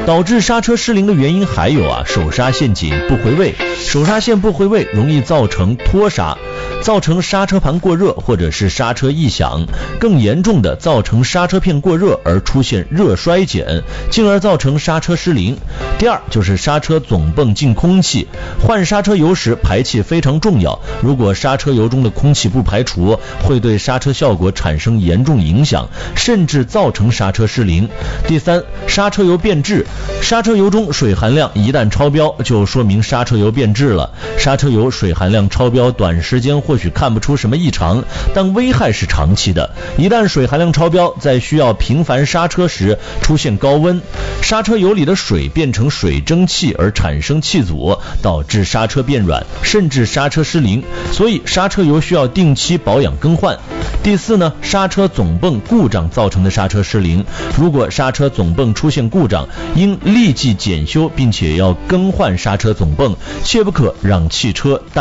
导致刹车失灵的原因还有手刹线紧不回位，手刹线不回位容易造成脱刹，造成刹车盘过热或者是刹车异响，更严重的造成刹车片过热而出现热衰减，进而造成刹车失灵。第二就是刹车总泵进空气，换刹车油时排气非常重要，如果刹车油中的空气不排除，会对刹车效果产生严重影响，甚至造成刹车失灵。第三，刹车油变质，刹车油中水含量一旦超标，就说明刹车油变质了。刹车油水含量超标，短时间或许看不出什么异常，但危害是长期的。一旦水含量超标，在需要频繁刹车时出现高温，刹车油里的水变成水蒸气而产生气阻，导致刹车变软，甚至刹车失灵。所以刹车油需要定期保养更换。第四呢，刹车总泵故障造成的刹车失灵，如果刹车总泵出现故障，应立即检修，并且要更换刹车总泵，切不可让汽车